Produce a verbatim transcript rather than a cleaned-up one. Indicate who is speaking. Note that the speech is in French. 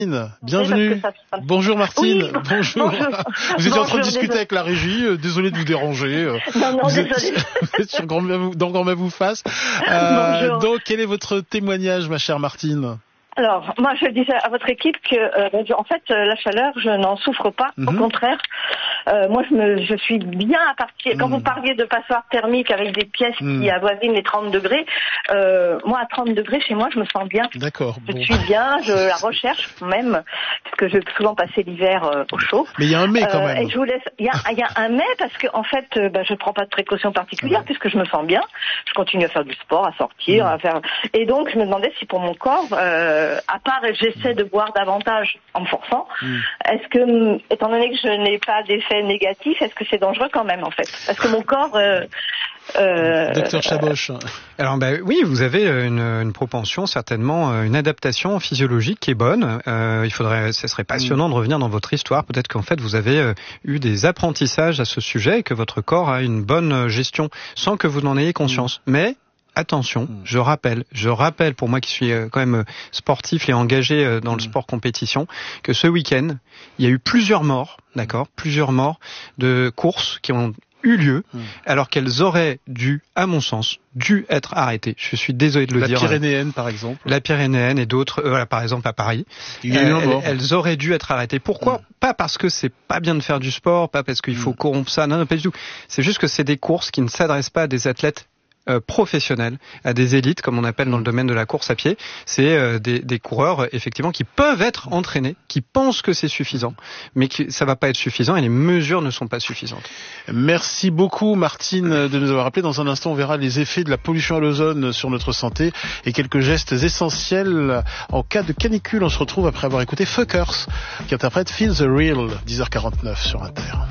Speaker 1: Bienvenue. Ça, ça...
Speaker 2: Bonjour Martine.
Speaker 1: Oui,
Speaker 2: bonjour.
Speaker 1: bonjour.
Speaker 2: Vous étiez
Speaker 1: bonjour,
Speaker 2: en train de discuter
Speaker 1: désolé.
Speaker 2: avec la régie. Euh, désolé de vous déranger. Euh,
Speaker 1: non, non,
Speaker 2: vous
Speaker 1: désolé.
Speaker 2: Êtes, vous êtes sur Grand Mavou, dans Grand Mavou Face. Euh,
Speaker 1: bonjour.
Speaker 2: Donc, quel est votre témoignage, ma chère Martine?
Speaker 1: Alors, moi, je disais à votre équipe que, euh, en fait, euh, la chaleur, je n'en souffre pas. Mm-hmm. Au contraire, euh, moi, je, me, je suis bien à partir. Quand mm. vous parliez de passoire thermique avec des pièces mm. qui avoisinent les trente degrés, euh, moi, à trente degrés, chez moi, je me sens bien.
Speaker 2: D'accord.
Speaker 1: Je
Speaker 2: bon.
Speaker 1: suis bien, je la recherche même, parce que je vais souvent passer l'hiver euh, au chaud.
Speaker 2: Mais il y a un mais quand même.
Speaker 1: Euh, et je vous laisse. Il y a, il y a un mais parce que, en fait, euh, bah, je ne prends pas de précautions particulières ouais. puisque je me sens bien. Je continue à faire du sport, à sortir, mm. à faire. Et donc, je me demandais si pour mon corps, euh, à part j'essaie de boire davantage en me forçant. Mm. Est-ce que, étant donné que je n'ai pas d'effet négatif, est-ce que c'est dangereux quand même, en fait? Parce que mon corps... Euh,
Speaker 2: euh, Docteur Chaboch.
Speaker 3: Euh, alors, bah, oui, vous avez une, une propension, certainement, une adaptation physiologique qui est bonne. Euh, il faudrait, ce serait passionnant mm. de revenir dans votre histoire. Peut-être qu'en fait, vous avez euh, eu des apprentissages à ce sujet et que votre corps a une bonne gestion sans que vous n'en ayez conscience. Mm. Mais... attention, je rappelle, je rappelle pour moi qui suis quand même sportif et engagé dans le sport compétition, que ce week-end, il y a eu plusieurs morts, d'accord, plusieurs morts de courses qui ont eu lieu, alors qu'elles auraient dû, à mon sens, dû être arrêtées. Je suis désolé de le
Speaker 2: la
Speaker 3: dire.
Speaker 2: La Pyrénéenne, par exemple.
Speaker 3: La Pyrénéenne et d'autres, euh, voilà, par exemple à Paris.
Speaker 2: Il y a eu un mort.
Speaker 3: Elles, elles auraient dû être arrêtées. Pourquoi ? Mmh. Pas parce que c'est pas bien de faire du sport, pas parce qu'il faut mmh. corrompre ça, non, non, pas du tout. C'est juste que c'est des courses qui ne s'adressent pas à des athlètes Euh, professionnels, à des élites, comme on appelle dans le domaine de la course à pied. C'est euh, des, des coureurs, effectivement, qui peuvent être entraînés, qui pensent que c'est suffisant, mais qui, ça va pas être suffisant et les mesures ne sont pas suffisantes.
Speaker 2: Merci beaucoup, Martine, de nous avoir rappelé. Dans un instant, on verra les effets de la pollution à l'ozone sur notre santé et quelques gestes essentiels en cas de canicule. On se retrouve après avoir écouté Fuckers, qui interprète Feel the Real, dix heures quarante-neuf sur Inter.